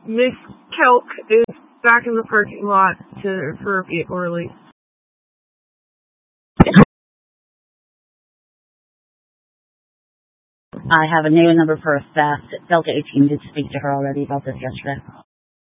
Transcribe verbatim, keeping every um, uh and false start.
Miss Kelk is back in the parking lot to for a vehicle release. I have a name and number for a theft. Delta eighteen did speak to her already about this yesterday.